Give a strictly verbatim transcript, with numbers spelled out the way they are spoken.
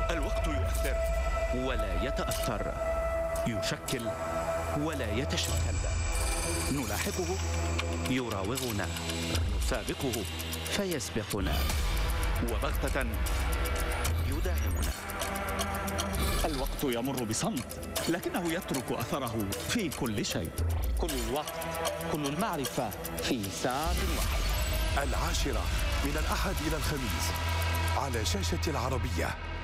الوقت يؤثر ولا يتأثر، يشكل ولا يتشكل. نلاحقه يراوغنا، نسابقه فيسبقنا، وبغتة يداهمنا. الوقت يمر بصمت، لكنه يترك أثره في كل شيء. كل الوقت، كل المعرفة في ساعة واحدة. العاشرة من الأحد إلى الخميس على شاشة العربية.